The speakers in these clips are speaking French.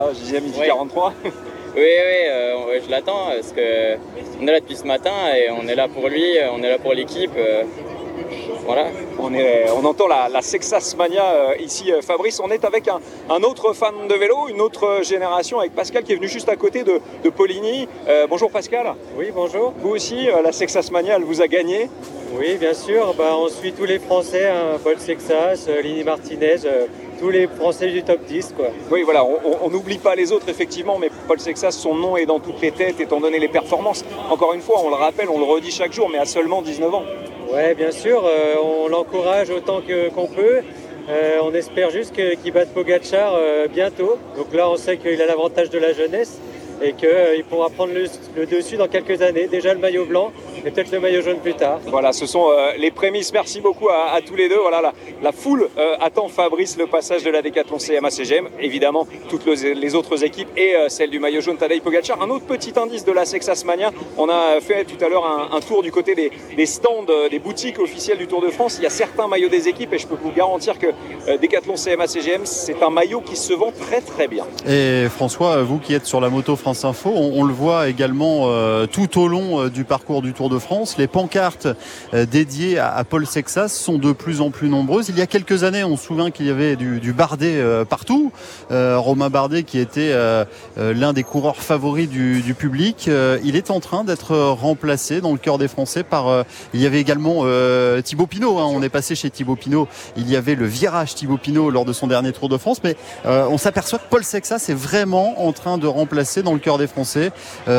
Je disais à midi 43. Oui, je l'attends parce qu'on est là depuis ce matin et on est là pour lui, on est là pour l'équipe. Voilà. On entend la Sexas Mania ici, Fabrice. On est avec un autre fan de vélo, une autre génération, avec Pascal qui est venu juste à côté de Poligny. Bonjour Pascal. Oui, bonjour. Vous aussi, la Sexas Mania, elle vous a gagné? Oui, bien sûr. On suit tous les Français, hein, Paul Sexas, Lini Martinez, tous les Français du top 10, quoi. Oui, voilà, on n'oublie pas les autres, effectivement, mais Paul Sexas, son nom est dans toutes les têtes, étant donné les performances. Encore une fois, on le rappelle, on le redit chaque jour, mais à seulement 19 ans. Oui, bien sûr, on l'encourage autant qu'on peut. On espère juste qu'il batte Pogacar bientôt. Donc là, on sait qu'il a l'avantage de la jeunesse et qu'il pourra prendre le dessus dans quelques années. Déjà le maillot blanc et peut-être le maillot jaune plus tard. Voilà, ce sont les prémices. Merci beaucoup à tous les deux. Voilà, la foule attend Fabrice le passage de la Décathlon CMA-CGM. Évidemment, toutes les autres équipes et celle du maillot jaune Tadej Pogacar. Un autre petit indice de la Sexas Mania. On a fait tout à l'heure un tour du côté des stands, des boutiques officielles du Tour de France. Il y a certains maillots des équipes et je peux vous garantir que Décathlon CMA-CGM, c'est un maillot qui se vend très très bien. Et François, vous qui êtes sur la moto France Info, on le voit également tout au long du parcours du Tour de France. Les pancartes dédiées à Paul Sexas sont de plus en plus nombreuses. Il y a quelques années, on se souvient qu'il y avait du Bardet partout. Romain Bardet qui était l'un des coureurs favoris du public. Il est en train d'être remplacé dans le cœur des Français par... il y avait également Thibaut Pinot. Hein. On est passé chez Thibaut Pinot. Il y avait le virage Thibaut Pinot lors de son dernier Tour de France. Mais on s'aperçoit que Paul Sexas est vraiment en train de remplacer dans le cœur des Français.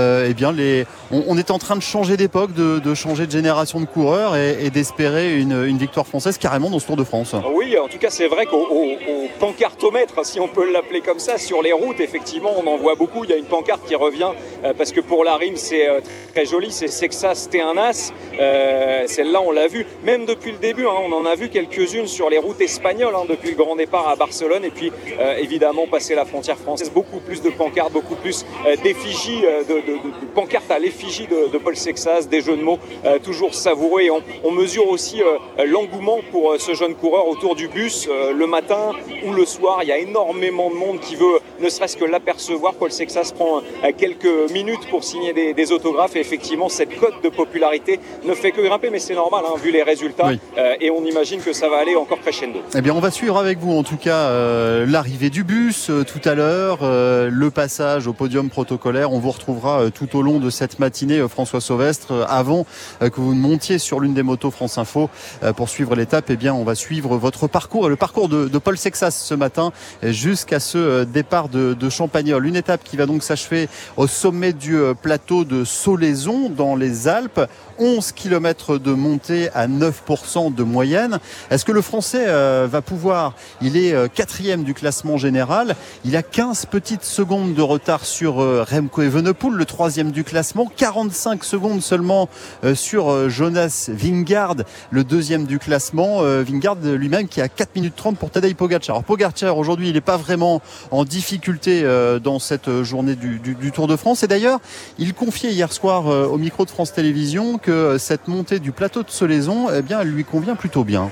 On est en train de changer d'époque, de changer de génération de coureurs et d'espérer une victoire française carrément dans ce Tour de France. Oui, en tout cas, c'est vrai qu'au pancartomètre, si on peut l'appeler comme ça, sur les routes, effectivement, on en voit beaucoup. Il y a une pancarte qui revient parce que pour la rime, c'est très joli. C'est Sexas, t'es un as. Celle-là, on l'a vu même depuis le début. Hein, on en a vu quelques-unes sur les routes espagnoles depuis le grand départ à Barcelone. Et puis, évidemment, passer la frontière française, beaucoup plus de pancartes, beaucoup plus d'effigies, de pancartes à l'effigie de Paul Sexas, des jeux de mots toujours savoureux. Et on mesure aussi l'engouement pour ce jeune coureur autour du bus le matin ou le soir. Il y a énormément de monde qui veut ne serait-ce que l'apercevoir. Paul Sexas prend quelques minutes pour signer des autographes et effectivement cette cote de popularité ne fait que grimper, mais c'est normal vu les résultats. Oui. Et on imagine que ça va aller encore crescendo. Eh bien, on va suivre avec vous en tout cas l'arrivée du bus tout à l'heure, le passage au podium protocolaire. On vous retrouvera tout au long de cette matinée, François Sauvestre, avant que vous montiez sur l'une des motos France Info pour suivre l'étape. Eh bien, on va suivre votre parcours et le parcours de Paul Sexas ce matin jusqu'à ce départ de Champagnole. Une étape qui va donc s'achever au sommet du plateau de Solaison dans les Alpes. 11 km de montée à 9% de moyenne. Est-ce que le Français va pouvoir? Il est 4e du classement général. Il a 15 petites secondes de retard sur Remco Evenepoel, le 3e du classement. 45 secondes seulement sur Jonas Vingegaard, le 2e du classement. Vingegaard lui-même qui a 4 minutes 30 pour Tadej Pogacar. Alors Pogacar aujourd'hui, il n'est pas vraiment en difficulté dans cette journée du Tour de France. Et d'ailleurs, il confiait hier soir au micro de France Télévisions que cette montée du plateau de Solaison, eh bien, elle lui convient plutôt bien.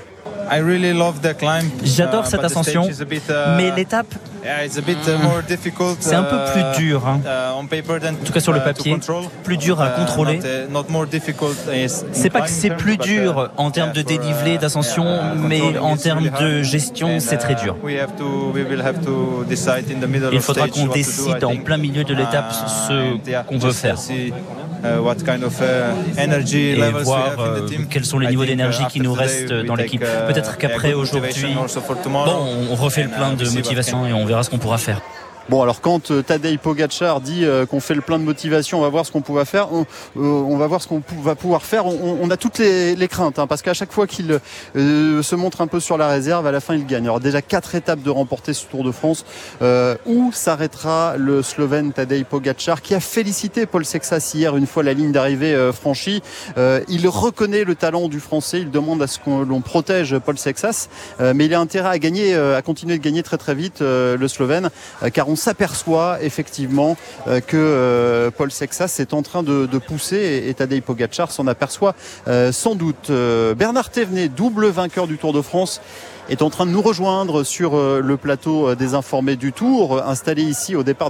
J'adore cette ascension, mais l'étape, c'est un peu plus dur. En tout cas sur le papier, plus dur à contrôler. C'est pas que c'est plus dur en termes de dénivelé, d'ascension, mais en termes de gestion, c'est très dur. Il faudra qu'on décide en plein milieu de l'étape ce qu'on veut faire. Et voir quels sont les niveaux d'énergie qui nous restent dans l'équipe. Peut-être qu'après aujourd'hui, on refait le plein de motivation et on verra ce qu'on pourra faire. Bon, alors quand Tadej Pogacar dit qu'on fait le plein de motivation, on va voir ce qu'on pourra faire. On va voir ce qu'on va pouvoir faire. On a toutes les craintes, parce qu'à chaque fois qu'il se montre un peu sur la réserve, à la fin il gagne. Alors déjà 4 étapes de remporter ce Tour de France. Où s'arrêtera le Slovène Tadej Pogacar, qui a félicité Paul Sexas hier une fois la ligne d'arrivée franchie. Il reconnaît le talent du Français. Il demande à ce que l'on protège Paul Sexas, mais il a intérêt à gagner, à continuer de gagner très très vite le Slovène, car on s'aperçoit effectivement que Paul Sexas est en train de pousser et Tadej Pogacar s'en aperçoit sans doute. Bernard Thévenet, double vainqueur du Tour de France, est en train de nous rejoindre sur le plateau des informés du Tour, installé ici au départ